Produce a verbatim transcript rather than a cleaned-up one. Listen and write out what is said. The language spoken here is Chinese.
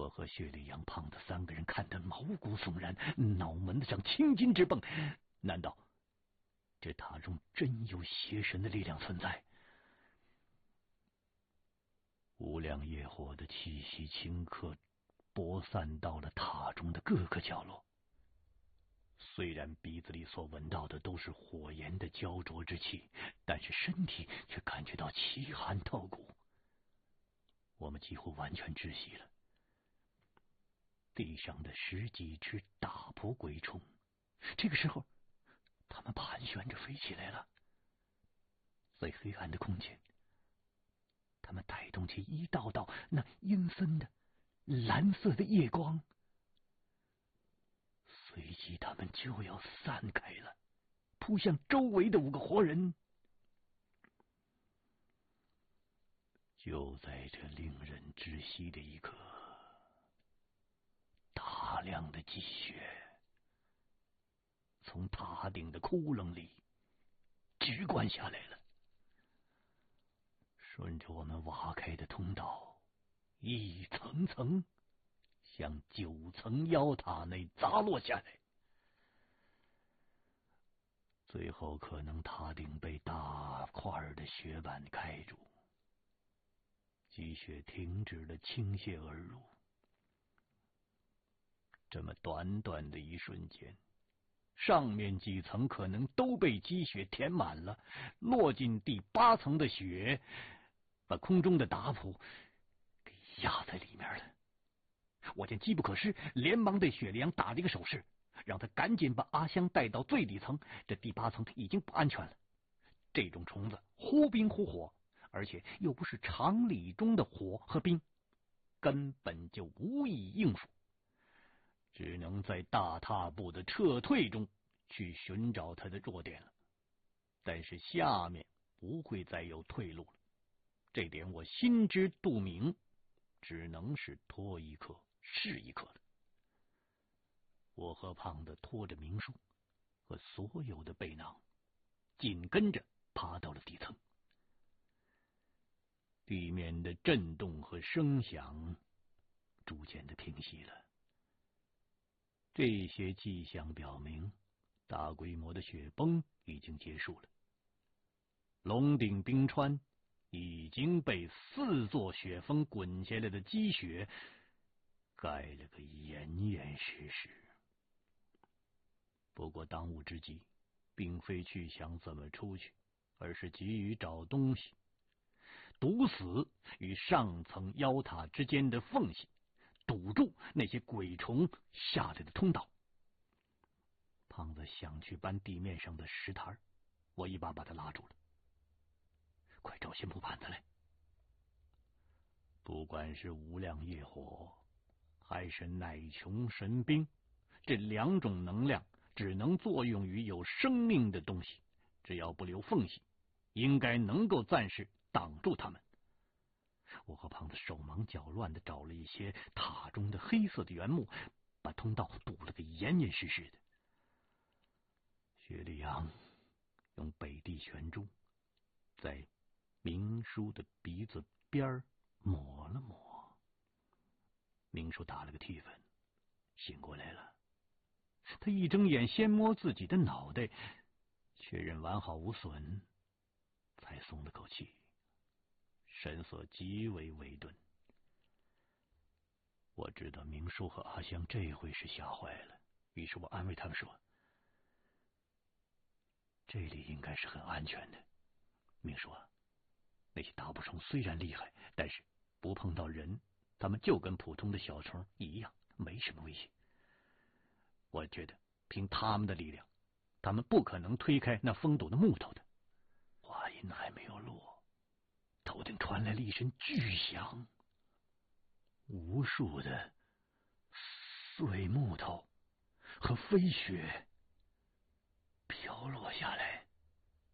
我和薛礼阳、胖子三个人看得毛骨悚然，脑门子上青筋直蹦。难道这塔中真有邪神的力量存在？无量业火的气息顷刻播散到了塔中的各个角落。虽然鼻子里所闻到的都是火焰的焦灼之气，但是身体却感觉到奇寒透骨。我们几乎完全窒息了。地上的十几只大婆鬼虫，这个时候它们盘旋着飞起来了。在黑暗的空间，它们带动起一道道那阴森的蓝色的夜光，随即他们就要散开了，扑向周围的五个活人。就在这令人窒息的一刻，大量的积雪从塔顶的窟窿里直灌下来了，顺着我们挖开的通道，一层层向九层妖塔内砸落下来。最后可能塔顶被大块的雪板盖住，积雪停止了倾泻而入。这么短短的一瞬间，上面几层可能都被积雪填满了，落进第八层的雪把空中的打谱给压在里面了。我见机不可失，连忙对雪莲打了一个手势，让他赶紧把阿香带到最底层。这第八层已经不安全了，这种虫子忽冰忽火，而且又不是常理中的火和冰，根本就无以应付，只能在大踏步的撤退中去寻找它的弱点了。但是下面不会再有退路了，这点我心知肚明，只能是拖一刻是一刻了。我和胖子拖着明书和所有的背囊，紧跟着爬到了底层。地面的震动和声响逐渐的平息了，这些迹象表明大规模的雪崩已经结束了。龙顶冰川已经被四座雪峰滚下来的积雪盖了个严严实实。不过当务之急并非去想怎么出去，而是急于找东西，堵死与上层妖塔之间的缝隙，堵住那些鬼虫下来的通道。胖子想去搬地面上的石台，我一把把他拉住了。快找些木板子来！不管是无量业火还是乃琼神冰，这两种能量只能作用于有生命的东西，只要不留缝隙，应该能够暂时挡住他们。我和胖子手忙脚乱的找了一些塔中的黑色的原木，把通道堵了个严严实实的。薛礼阳用北地玄珠在明叔的鼻子边抹了抹，明叔打了个嚏粉，醒过来了。他一睁眼，先摸自己的脑袋，确认完好无损，才松了口气，神色极为委顿。我知道明叔和阿香这回是吓坏了，于是我安慰他们说，这里应该是很安全的。明叔啊，那些大捕虫虽然厉害，但是不碰到人，他们就跟普通的小虫一样，没什么危险。我觉得凭他们的力量，他们不可能推开那封堵的木头的。话音还没有落，头顶传来了一声巨响，无数的碎木头和飞雪飘落下来。